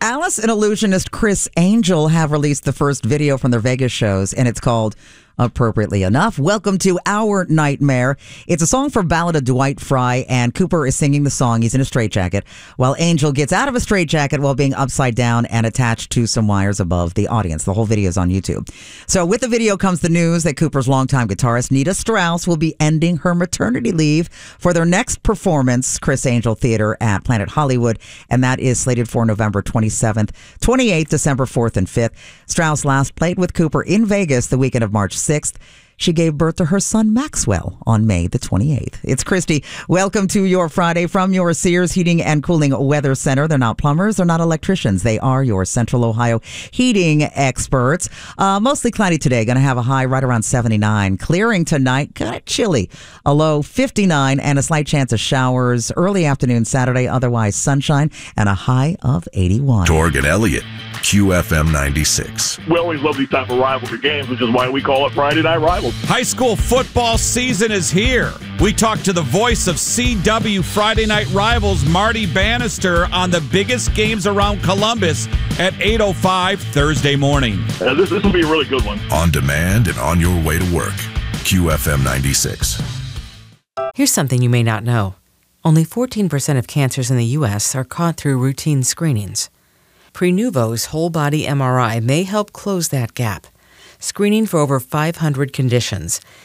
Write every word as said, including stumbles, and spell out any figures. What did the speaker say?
Alice and illusionist Criss Angel have released the first video from their Vegas shows, and it's called Appropriately Enough. Welcome to Our Nightmare. It's a song for Ballad of Dwight Fry, and Cooper is singing the song. He's in a straitjacket, while Angel gets out of a straitjacket while being upside down and attached to some wires above the audience. The whole video is on YouTube. So with the video comes the news that Cooper's longtime guitarist, Nita Strauss, will be ending her maternity leave for their next performance, Criss Angel Theater at Planet Hollywood, and that is slated for November twenty-seventh, twenty-eighth, December fourth, and fifth. Strauss last played with Cooper in Vegas the weekend of March sixth. She gave birth to her son Maxwell on May the twenty-eighth. It's Christy. Welcome to your Friday from your Sears Heating and Cooling Weather Center. They're not plumbers. They're not electricians. They are your Central Ohio heating experts. Uh, mostly cloudy today. Going to have a high right around seventy-nine. Clearing tonight. Kind of chilly. A low fifty-nine and a slight chance of showers early afternoon Saturday. Otherwise sunshine and a high of eighty-one. Torg and Elliott, Q F M ninety-six. We always love these type of rivalry games, which is why we call it Friday Night Rivals. High school football season is here. We talked to the voice of C W Friday Night Rivals, Marty Bannister, on the biggest games around Columbus at eight oh five Thursday morning. Uh, this this will be a really good one. On demand and on your way to work. Q F M ninety-six. Here's something you may not know. Only fourteen percent of cancers in the U S are caught through routine screenings. Prenuvo's whole-body M R I may help close that gap. Screening for over five hundred conditions